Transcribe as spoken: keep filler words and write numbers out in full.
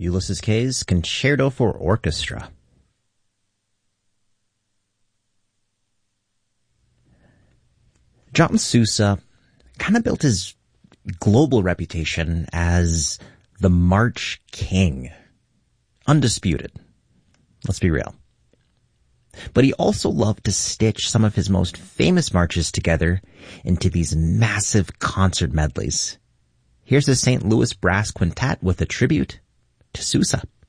Ulysses K's Concerto for Orchestra. John Sousa kind of built his global reputation as the March King. Undisputed. Let's be real. But he also loved to stitch some of his most famous marches together into these massive concert medleys. Here's the Saint Louis Brass Quintet with a tribute to Sousa.